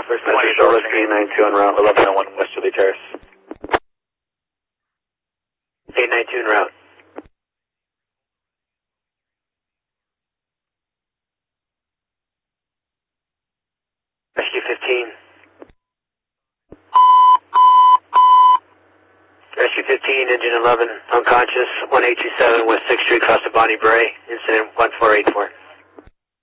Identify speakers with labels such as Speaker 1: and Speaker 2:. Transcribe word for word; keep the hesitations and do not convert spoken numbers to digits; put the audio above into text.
Speaker 1: Southwest Passenger Whiskey nine two en route, eleven oh one Westerly Terrace. eight nine two en route. Rescue fifteen. Rescue fifteen, engine eleven, unconscious, one eight two seven West sixth Street, across the Bonnie Bray, incident one four eight four.